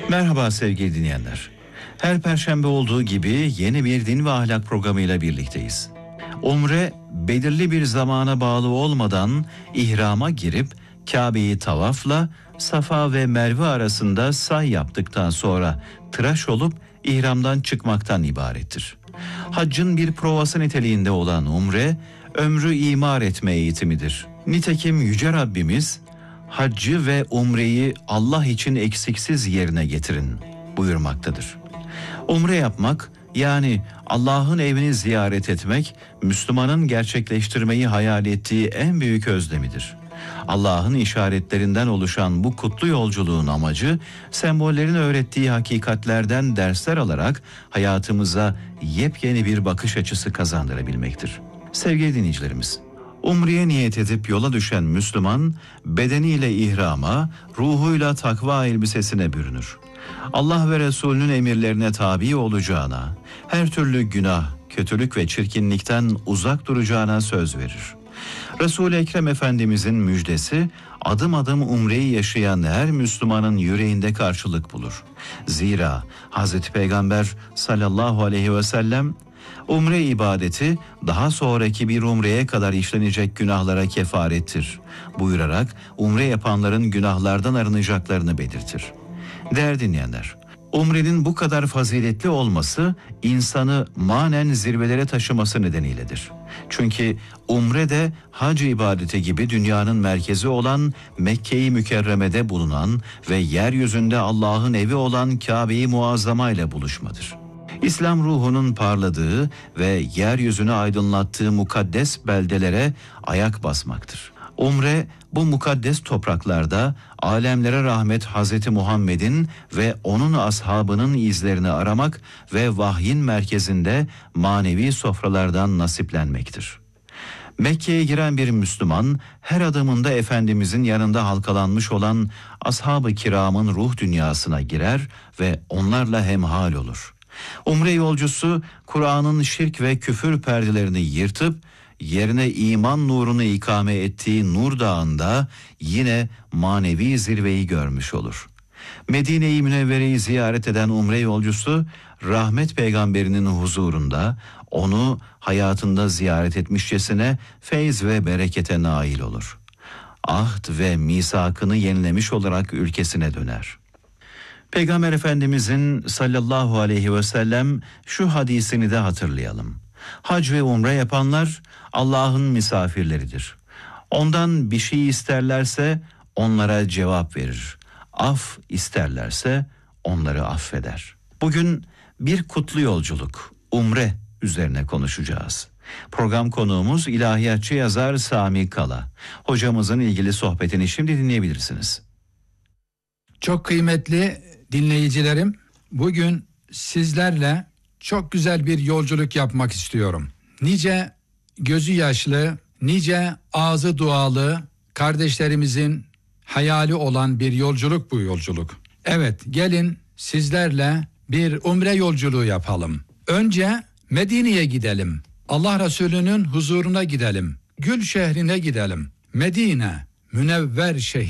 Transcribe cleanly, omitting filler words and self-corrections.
Merhaba sevgili dinleyenler. Her perşembe olduğu gibi yeni bir din ve ahlak programıyla birlikteyiz. Umre belirli bir zamana bağlı olmadan ihrama girip Kabe'yi tavafla Safa ve Merve arasında say yaptıktan sonra tıraş olup ihramdan çıkmaktan ibarettir. Haccın bir provası niteliğinde olan umre, ömrü imar etme eğitimidir. Nitekim Yüce Rabbimiz, haccı ve umreyi Allah için eksiksiz yerine getirin buyurmaktadır. Umre yapmak, yani Allah'ın evini ziyaret etmek, Müslümanın gerçekleştirmeyi hayal ettiği en büyük özlemidir. Allah'ın işaretlerinden oluşan bu kutlu yolculuğun amacı, sembollerin öğrettiği hakikatlerden dersler alarak hayatımıza yepyeni bir bakış açısı kazandırabilmektir. Sevgili dinleyicilerimiz, umreye niyet edip yola düşen Müslüman, bedeniyle ihrama, ruhuyla takva elbisesine bürünür. Allah ve Resulünün emirlerine tabi olacağına, her türlü günah, kötülük ve çirkinlikten uzak duracağına söz verir. Resul-i Ekrem Efendimizin müjdesi, adım adım umreyi yaşayan her Müslümanın yüreğinde karşılık bulur. Zira Hazreti Peygamber sallallahu aleyhi ve sellem, umre ibadeti daha sonraki bir umreye kadar işlenecek günahlara kefarettir buyurarak umre yapanların günahlardan arınacaklarını belirtir. Değerli dinleyenler, umrenin bu kadar faziletli olması insanı manen zirvelere taşıması nedeniyledir. Çünkü umre de hac ibadeti gibi dünyanın merkezi olan Mekke-i Mükerreme'de bulunan ve yeryüzünde Allah'ın evi olan Kabe-i Muazzama ile buluşmadır. İslam ruhunun parladığı ve yeryüzünü aydınlattığı mukaddes beldelere ayak basmaktır. Umre, bu mukaddes topraklarda alemlere rahmet Hazreti Muhammed'in ve onun ashabının izlerini aramak ve vahyin merkezinde manevi sofralardan nasiplenmektir. Mekke'ye giren bir Müslüman, her adımında Efendimizin yanında halkalanmış olan ashab-ı kiramın ruh dünyasına girer ve onlarla hemhal olur. Umre yolcusu, Kur'an'ın şirk ve küfür perdelerini yırtıp, yerine iman nurunu ikame ettiği Nur Dağı'nda yine manevi zirveyi görmüş olur. Medine-i Münevvere'yi ziyaret eden umre yolcusu, rahmet peygamberinin huzurunda onu hayatında ziyaret etmişçesine feyz ve berekete nail olur. Ahd ve misakını yenilemiş olarak ülkesine döner. Peygamber Efendimizin sallallahu aleyhi ve sellem şu hadisini de hatırlayalım. Hac ve umre yapanlar Allah'ın misafirleridir. Ondan bir şey isterlerse onlara cevap verir. Af isterlerse onları affeder. Bugün bir kutlu yolculuk, umre üzerine konuşacağız. Program konuğumuz ilahiyatçı yazar Sami Kala. Hocamızın ilgili sohbetini şimdi dinleyebilirsiniz. Çok kıymetli dinleyicilerim, bugün sizlerle çok güzel bir yolculuk yapmak istiyorum. Nice gözü yaşlı, nice ağzı dualı kardeşlerimizin hayali olan bir yolculuk bu yolculuk. Evet, gelin sizlerle bir umre yolculuğu yapalım. Önce Medine'ye gidelim. Allah Resulü'nün huzuruna gidelim. Gül şehrine gidelim. Medine, münevver şehir.